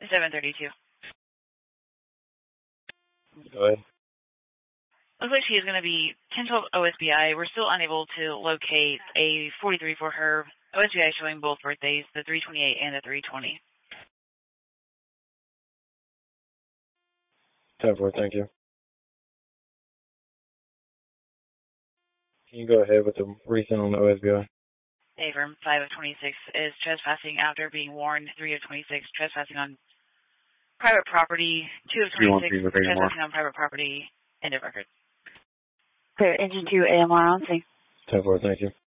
732. Go ahead. Looks like she is going to be 1012 OSBI. We're still unable to locate a 43 for her. OSBI showing both birthdays, the 328 and the 320. 10-4, thank you. Can you go ahead with the recent on the OSBI? Avram, 5 of 26, is trespassing after being warned. 3 of 26, trespassing on private property. 2 of 26, trespassing on private property. End of record. Clear, engine 2, AMR on scene. 10-4, thank you.